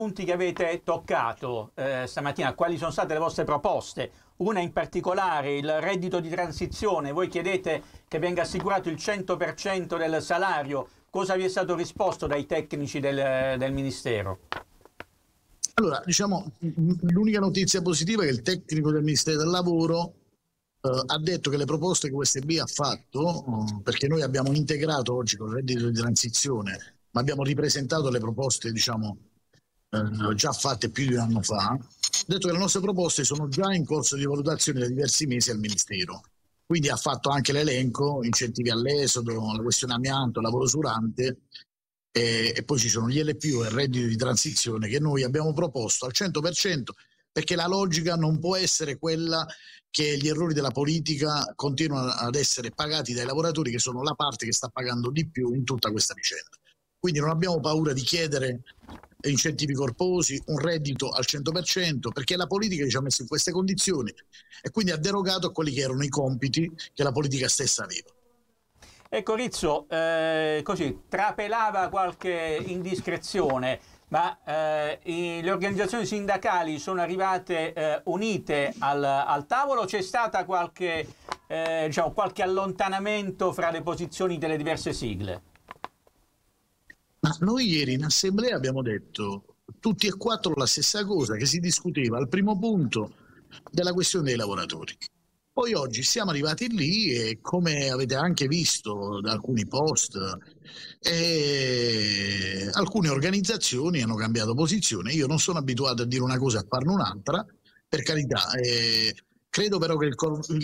punti che avete toccato stamattina, quali sono state le vostre proposte? Una in particolare, il reddito di transizione. Voi chiedete che venga assicurato il 100% del salario. Cosa vi è stato risposto dai tecnici del Ministero? Allora, diciamo, l'unica notizia positiva è che il tecnico del Ministero del Lavoro ha detto che le proposte che USB ha fatto, perché noi abbiamo integrato oggi con il reddito di transizione, ma abbiamo ripresentato le proposte, diciamo, già fatte più di un anno fa, ha detto che le nostre proposte sono già in corso di valutazione da diversi mesi al Ministero. Quindi ha fatto anche l'elenco, incentivi all'esodo, la questione amianto, lavoro usurante, e poi ci sono gli LPO e il reddito di transizione che noi abbiamo proposto al 100%, perché la logica non può essere quella che gli errori della politica continuano ad essere pagati dai lavoratori, che sono la parte che sta pagando di più in tutta questa vicenda. Quindi non abbiamo paura di chiedere incentivi corposi, un reddito al 100%, perché la politica ci ha messo in queste condizioni e quindi ha derogato a quelli che erano i compiti che la politica stessa aveva. Ecco Rizzo, così trapelava qualche indiscrezione, ma le organizzazioni sindacali sono arrivate unite al tavolo? C'è stata qualche allontanamento fra le posizioni delle diverse sigle? Ma noi ieri in assemblea abbiamo detto tutti e quattro la stessa cosa, che si discuteva al primo punto della questione dei lavoratori. Poi oggi siamo arrivati lì e, come avete anche visto da alcuni post, alcune organizzazioni hanno cambiato posizione. Io non sono abituato a dire una cosa e a farne un'altra, per carità. Credo però che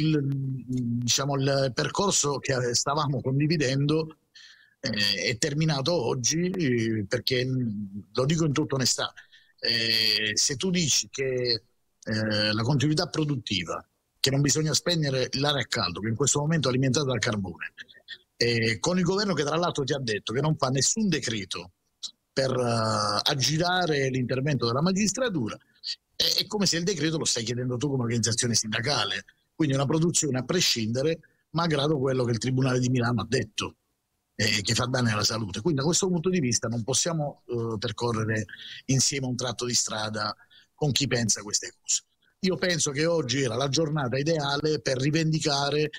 il percorso che stavamo condividendo è terminato oggi, perché lo dico in tutta onestà, se tu dici che la continuità produttiva, che non bisogna spegnere l'area a caldo, che in questo momento è alimentata dal carbone, con il governo che tra l'altro ti ha detto che non fa nessun decreto per aggirare l'intervento della magistratura, è come se il decreto lo stai chiedendo tu come organizzazione sindacale, quindi una produzione a prescindere, malgrado quello che il Tribunale di Milano ha detto, che fa danni alla salute. Quindi da questo punto di vista non possiamo percorrere insieme un tratto di strada con chi pensa queste cose. Io penso che oggi era la giornata ideale per rivendicare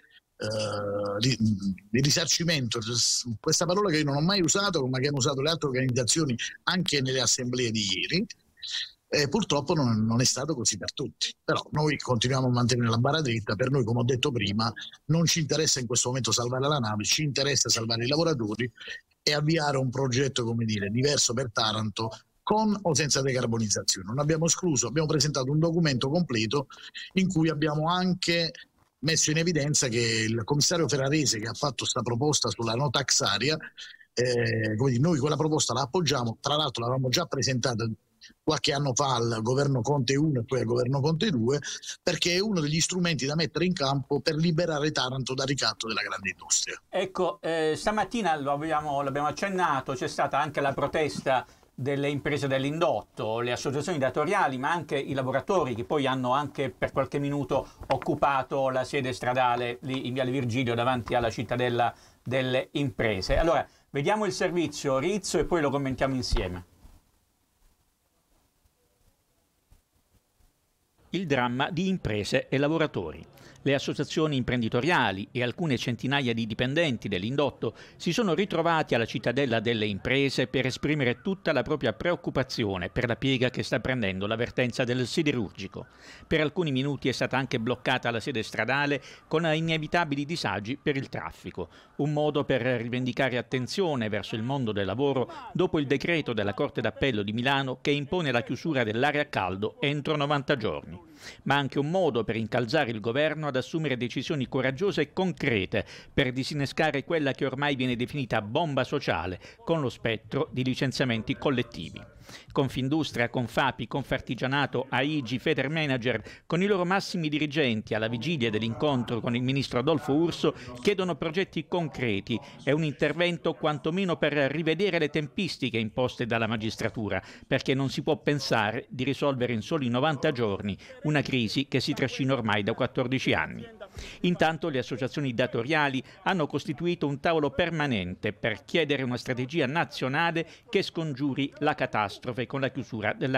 il risarcimento, questa parola che io non ho mai usato, ma che hanno usato le altre organizzazioni anche nelle assemblee di ieri. Purtroppo non è stato così per tutti, però noi continuiamo a mantenere la barra dritta. Per noi, come ho detto prima, non ci interessa in questo momento salvare la nave, ci interessa salvare i lavoratori e avviare un progetto, come dire, diverso per Taranto, con o senza decarbonizzazione. Non abbiamo escluso, abbiamo presentato un documento completo in cui abbiamo anche messo in evidenza che il commissario Ferrarese, che ha fatto questa proposta sulla no tax area, noi quella proposta la appoggiamo, tra l'altro l'avevamo già presentata qualche anno fa al governo Conte 1 e poi al governo Conte 2, perché è uno degli strumenti da mettere in campo per liberare Taranto dal ricatto della grande industria. Ecco, stamattina l'abbiamo accennato, c'è stata anche la protesta delle imprese dell'indotto, le associazioni datoriali, ma anche i lavoratori che poi hanno anche per qualche minuto occupato la sede stradale lì in Viale Virgilio davanti alla cittadella delle imprese. Allora, vediamo il servizio Rizzo e poi lo commentiamo insieme. Il dramma di imprese e lavoratori. Le associazioni imprenditoriali e alcune centinaia di dipendenti dell'indotto si sono ritrovati alla cittadella delle imprese per esprimere tutta la propria preoccupazione per la piega che sta prendendo la vertenza del siderurgico. Per alcuni minuti è stata anche bloccata la sede stradale con inevitabili disagi per il traffico, un modo per rivendicare attenzione verso il mondo del lavoro dopo il decreto della Corte d'Appello di Milano che impone la chiusura dell'area a caldo entro 90 giorni. Ma anche un modo per incalzare il governo ad assumere decisioni coraggiose e concrete per disinnescare quella che ormai viene definita bomba sociale con lo spettro di licenziamenti collettivi. Confindustria, Confapi, Confartigianato, AIGI, Federmanager, con i loro massimi dirigenti alla vigilia dell'incontro con il ministro Adolfo Urso, chiedono progetti concreti e un intervento quantomeno per rivedere le tempistiche imposte dalla magistratura, perché non si può pensare di risolvere in soli 90 giorni una crisi che si trascina ormai da 14 anni. Intanto le associazioni datoriali hanno costituito un tavolo permanente per chiedere una strategia nazionale che scongiuri la catastrofe catastrofe con la chiusura della